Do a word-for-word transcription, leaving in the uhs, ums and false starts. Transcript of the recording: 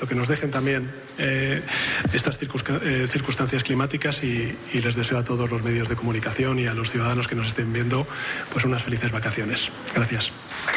lo que nos dejen también eh, estas eh, circunstancias climáticas y, y les deseo a todos los medios de comunicación y a los ciudadanos que nos estén viendo pues unas felices vacaciones. Gracias.